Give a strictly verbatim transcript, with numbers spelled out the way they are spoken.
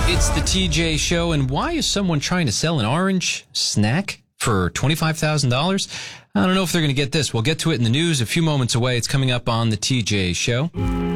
It's the T J Show, and why is someone trying to sell an orange snack for twenty-five thousand dollars? I don't know if they're going to get this. We'll get to it in the news a few moments away. It's coming up on the T J Show.